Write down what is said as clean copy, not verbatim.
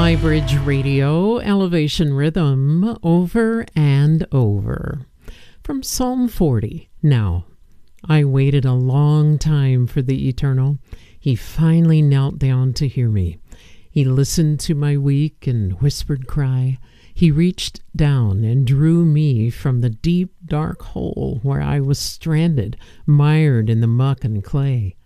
Flybridge Radio, Elevation Rhythm, over and over. From Psalm 40. Now, I waited a long time for the Eternal. He finally knelt down to hear me. He listened to my weak and whispered cry. He reached down and drew me from the deep, dark hole where I was stranded, mired in the muck and clay.